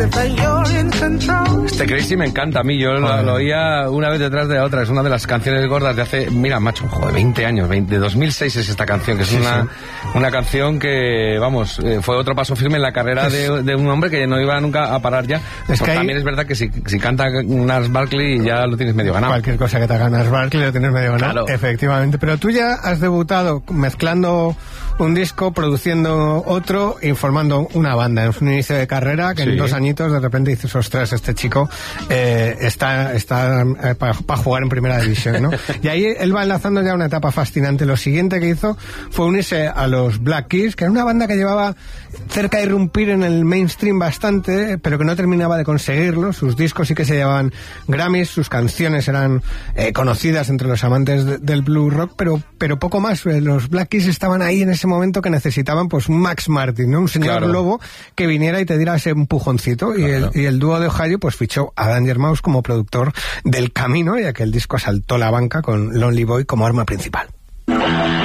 Este Crazy me encanta a mí, yo lo oía una vez detrás de la otra, es una de las canciones gordas de hace, mira macho, joder, 20 años, de 2006 es esta canción, que es una canción que, vamos, fue otro paso firme en la carrera de un hombre que no iba nunca a parar ya. También es verdad que si canta Gnarls Barkley ya lo tienes medio ganado. Cualquier cosa que te haga Gnarls Barkley lo tienes medio ganado, claro. Efectivamente, pero tú ya has debutado mezclando un disco, produciendo otro, informando una banda en un inicio de carrera que en 2 añitos de repente dices, ostras, este chico está para jugar en primera división, ¿no? Y ahí él va enlazando ya una etapa fascinante. Lo siguiente que hizo fue unirse a los Black Keys, que era una banda que llevaba cerca de irrumpir en el mainstream bastante, pero que no terminaba de conseguirlo. Sus discos sí que se llevaban Grammys, sus canciones eran conocidas entre los amantes del blues rock, pero poco más. Los Black Keys estaban ahí en ese momento que necesitaban pues un Max Martin, ¿no? Un señor lobo que viniera y te diera ese empujoncito, y el dúo de Ohio pues fichó a Danger Mouse como productor del camino, y aquel disco asaltó la banca con Lonely Boy como arma principal.